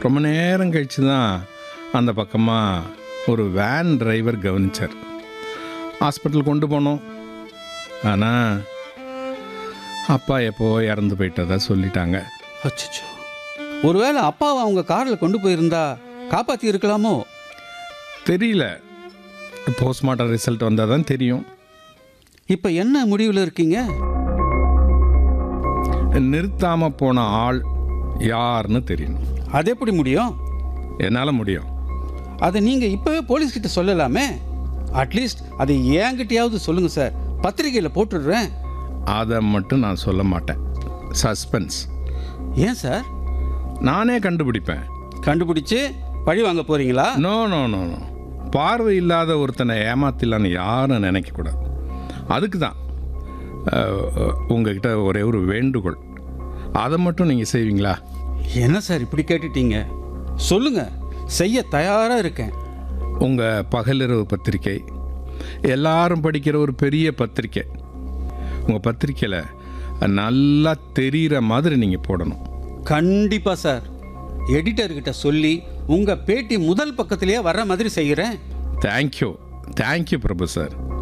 ரொம்ப நேரம் கழித்து தான் அந்த பக்கமாக ஒரு வேன் டிரைவர் கவனித்தார். ஹாஸ்பிட்டல் கொண்டு போனோம். ஆனால் அப்பா எப்போ இறந்து போயிட்டதா சொல்லிட்டாங்க. அச்சோ, ஒருவேளை அப்பாவை அவங்க காரில் கொண்டு போயிருந்தா காப்பாற்றி இருக்கலாமோ? தெரியல, போஸ்ட்மார்ட்டம் ரிசல்ட் வந்தால் தான் தெரியும். இப்போ என்ன முடிவில் இருக்கீங்க? நிறுத்தாமல் போன ஆள் யாருன்னு தெரியணும். அது எப்படி முடியும்? என்னால் முடியும். அதை நீங்கள் இப்போவே போலீஸ்கிட்ட சொல்லலாமே. அட்லீஸ்ட் அதை என்கிட்டயாவது சொல்லுங்கள் சார், பத்திரிகையில் போட்டுடுறேன். அதை மட்டும் நான் சொல்ல மாட்டேன். சஸ்பென்ஸ். ஏன் சார்? நானே கண்டுபிடிப்பேன். கண்டுபிடிச்சு பழி வாங்க போகிறீங்களா? நோ நோ நோ நோ, பார்வை இல்லாத ஒருத்தனை ஏமாத்திடலான்னு யாரும் நினைக்கக்கூடாது. அதுக்கு தான் உங்ககிட்ட ஒரே ஒரு வேண்டுகோள். அதை மட்டும் நீங்கள் செய்வீங்களா? என்ன சார் இப்படி கேட்டுட்டீங்க? சொல்லுங்கள், செய்ய தயாராக இருக்கேன். உங்கள் பகலிரவு பத்திரிக்கை எல்லாரும் படிக்கிற ஒரு பெரிய பத்திரிக்கை. உங்கள் பத்திரிக்கையில் நல்லா தெரிகிற மாதிரி நீங்கள் போடணும். கண்டிப்பாக சார். எடிட்டர்கிட்ட சொல்லி உங்கள் பேட்டி முதல் பக்கத்திலேயே வர்ற மாதிரி செய்கிறேன். தேங்க்யூ பிரபு சார்.